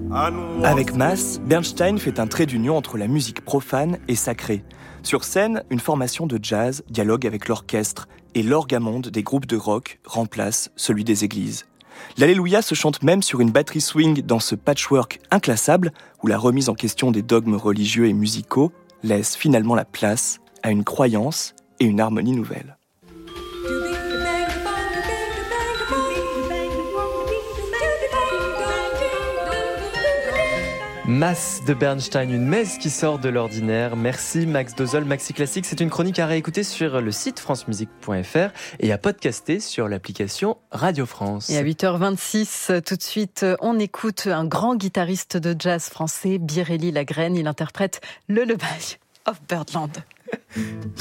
Avec Mass, Bernstein fait un trait d'union entre la musique profane et sacrée. Sur scène, une formation de jazz dialogue avec l'orchestre et l'orgamonde des groupes de rock remplace celui des églises. L'Alléluia se chante même sur une batterie swing dans ce patchwork inclassable où la remise en question des dogmes religieux et musicaux laisse finalement la place à une croyance et une harmonie nouvelle. Mass de Bernstein, une messe qui sort de l'ordinaire. Merci Max Dozol. Maxi Classique, c'est une chronique à réécouter sur le site francemusique.fr et à podcaster sur l'application Radio France. Et à 8h26, tout de suite, on écoute un grand guitariste de jazz français, Birelli Lagrène. Il interprète le Lullaby of Birdland.